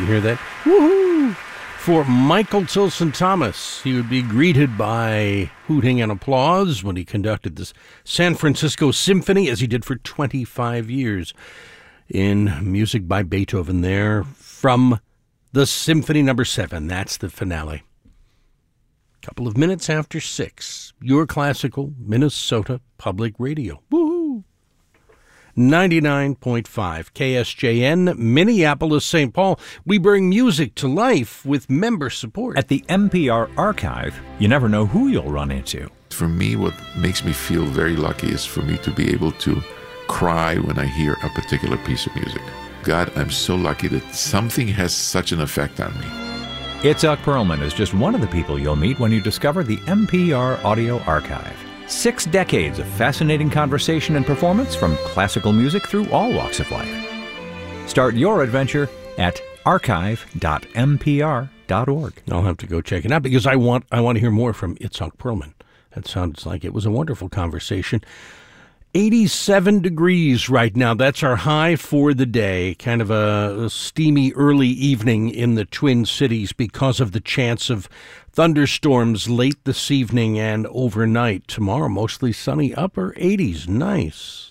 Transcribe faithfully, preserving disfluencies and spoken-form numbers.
hear that? Woohoo! For Michael Tilson Thomas, he would be greeted by hooting and applause when he conducted the San Francisco Symphony, as he did for twenty-five years, in music by Beethoven there from the Symphony Number Seven. That's the finale. Couple of minutes after six, your classical Minnesota Public Radio. Woohoo! ninety-nine point five K S J N, Minneapolis, Saint Paul. We bring music to life with member support. At the M P R Archive, you never know who you'll run into. For me, what makes me feel very lucky is for me to be able to cry when I hear a particular piece of music. God, I'm so lucky that something has such an effect on me. Itzhak Perlman is just one of the people you'll meet when you discover the M P R Audio Archive. Six decades of fascinating conversation and performance from classical music through all walks of life. Start your adventure at archive dot m p r dot org. I'll have to go check it out because I want I want to hear more from Itzhak Perlman. That sounds like it was a wonderful conversation. eighty-seven degrees right now. That's our high for the day. Kind of a steamy early evening in the Twin Cities because of the chance of thunderstorms late this evening and overnight. Tomorrow, mostly sunny, upper eighties. Nice.